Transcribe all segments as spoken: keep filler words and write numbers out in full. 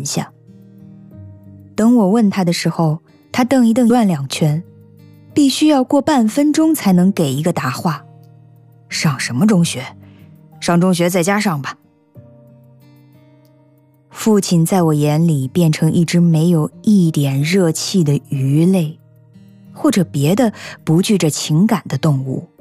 下。等我问他的时候，他瞪一瞪转两圈，必须要过半分钟才能给一个答话。 上什么中学？上中学在家上吧。 父亲在我眼里变成一只没有一点热气的鱼类，或者别的不具着情感的动物。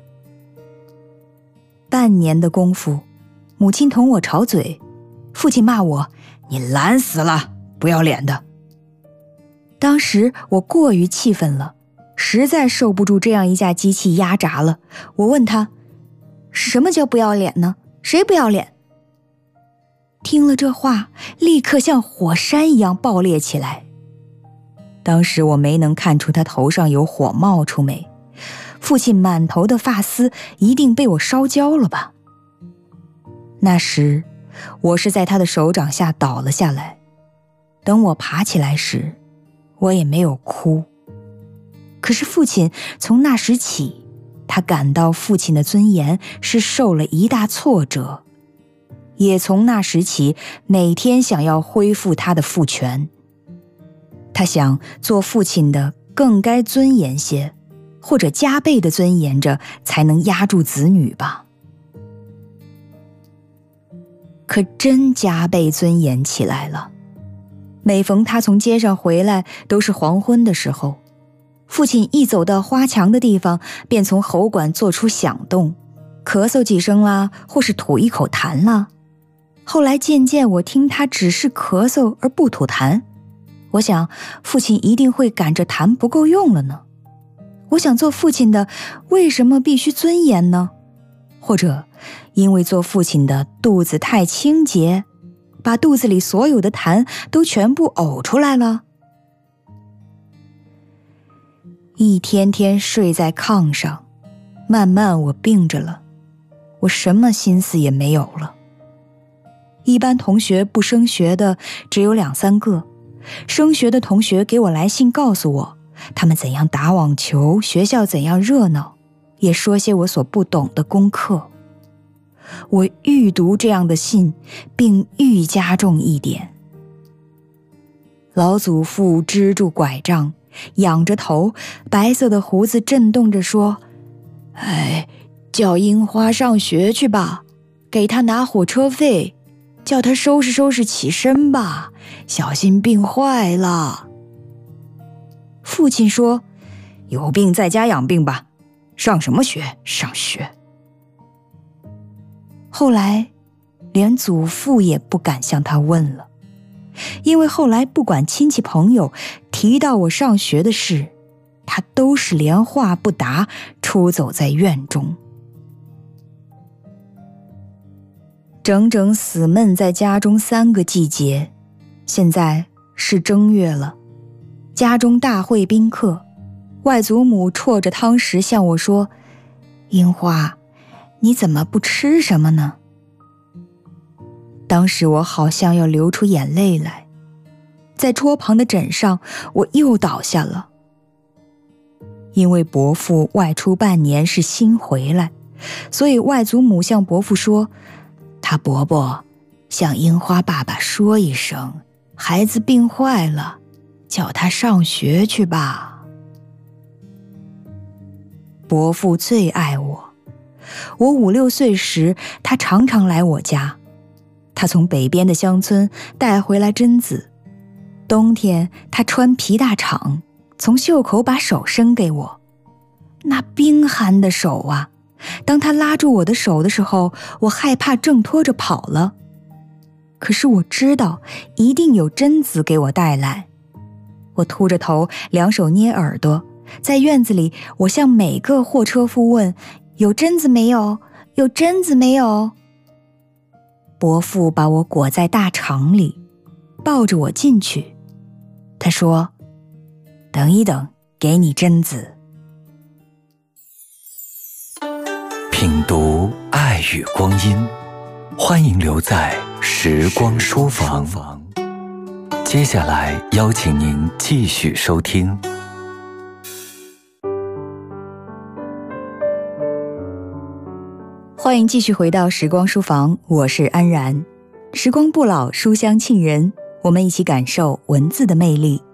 半年的功夫，母亲同我吵嘴，父亲骂我：“ 你懒死了，不要脸的。” 当时我过于气愤了，实在受不住这样一架机器压榨了。我问他：“什么叫不要脸呢？谁不要脸？”听了这话，立刻像火山一样爆裂起来。当时我没能看出他头上有火冒出没，父亲满头的发丝一定被我烧焦了吧。那时我是在他的手掌下倒了下来，等我爬起来时，我也没有哭。可是父亲从那时起，他感到父亲的尊严是受了一大挫折，也从那时起每天想要恢复他的父权。他想做父亲的更该尊严些，或者加倍的尊严着，才能压住子女吧。可真加倍尊严起来了。每逢他从街上回来，都是黄昏的时候，父亲一走到花墙的地方，便从喉管做出响动，咳嗽几声啦，或是吐一口痰啦。后来渐渐我听他只是咳嗽而不吐痰，我想父亲一定会赶着痰不够用了呢。我想做父亲的为什么必须尊严呢？或者因为做父亲的肚子太清洁，把肚子里所有的痰都全部呕出来了。一天天睡在炕上，慢慢我病着了，我什么心思也没有了。一般同学不升学的只有两三个，升学的同学给我来信告诉我，他们怎样打网球，学校怎样热闹，也说些我所不懂的功课。我愈读这样的信，并愈加重一点。老祖父支住拐杖，仰着头，白色的胡子震动着说：“哎，叫樱花上学去吧，给她拿火车费，叫她收拾收拾起身吧，小心病坏了。”父亲说：“ 有病在家养病吧，上什么学？上学。” 后来连祖父也不敢向他问了，因为后来不管亲戚朋友提到我上学的事，他都是连话不答，出走在院中。整整死闷在家中三个季节，现在是正月了，家中大会宾客，外祖母啜着汤匙向我说：“樱花，你怎么不吃什么呢？”当时我好像要流出眼泪来，在桌旁的枕上，我又倒下了。因为伯父外出半年是新回来，所以外祖母向伯父说：“他伯伯向樱花爸爸说一声，孩子病坏了，叫他上学去吧。”伯父最爱我，我五六岁时，他常常来我家。他从北边的乡村带回来榛子，冬天他穿皮大氅，从袖口把手伸给我。那冰寒的手啊，当他拉住我的手的时候，我害怕挣脱着跑了。可是我知道一定有榛子给我带来。我秃着头，两手捏耳朵，在院子里，我向每个货车夫问：“有榛子没有？有榛子没有？”伯父把我裹在大氅里，抱着我进去。他说：“等一等，给你榛子。” 品读爱与光阴，欢迎留在时光书房。接下来邀请您继续收听。 欢迎继续回到时光书房，我是安然。时光不老，书香沁人。 我们一起感受文字的魅力。